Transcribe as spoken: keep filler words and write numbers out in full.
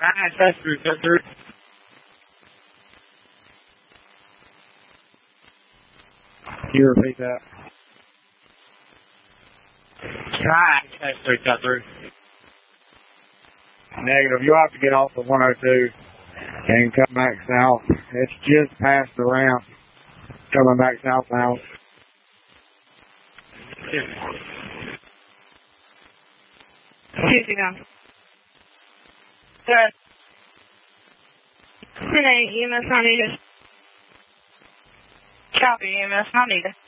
Alright, that's through, that's through. Can you repeat that? Alright, that's through, that's through. Negative. You'll have to get off the one oh two and come back south. It's just past the ramp. Coming back south now. Tuesday down. Good. Today, E M S not needed. Copy, E M S not needed.